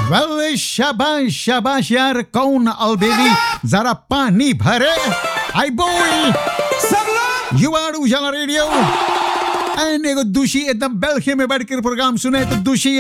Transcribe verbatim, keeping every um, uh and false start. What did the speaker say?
well शाबाश शाबाश यार कौन अलबेली जरा पानी भरे आई बॉय युवा उजाला रेडियो एंड एगो दूषी एकदम बेलखे में बैठ कर प्रोग्राम सुने तो दूषी